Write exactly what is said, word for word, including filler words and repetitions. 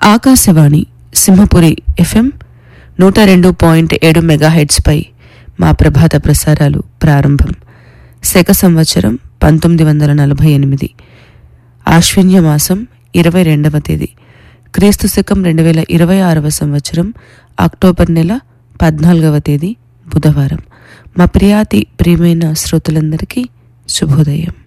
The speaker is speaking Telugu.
ఆకాశవాణి సింహపురి ఎఫ్ఎం నూట రెండు పాయింట్ ఏడు మెగాహెడ్స్పై మా ప్రభాత ప్రసారాలు ప్రారంభం. శక సంవత్సరం పంతొమ్మిది వందల నలభై ఎనిమిది ఆశ్విన్య మాసం ఇరవై రెండవ తేదీ, క్రీస్తు శకం రెండు వేల ఇరవై ఆరవ సంవత్సరం అక్టోబర్ నెల పద్నాలుగవ తేదీ బుధవారం. మా ప్రియాతి ప్రియమైన శ్రోతలందరికీ శుభోదయం.